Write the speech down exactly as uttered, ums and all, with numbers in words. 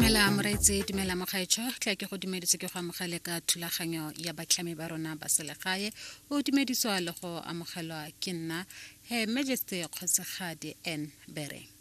Dumela moreetsi, dumela mogaetsho, tla ke go dumedise ke go amogele ka thulaganyo ya batlhami ba rona ba selegae o dumediswa le go amogelwa ke nna he Majesty Kgosigadi N Bere.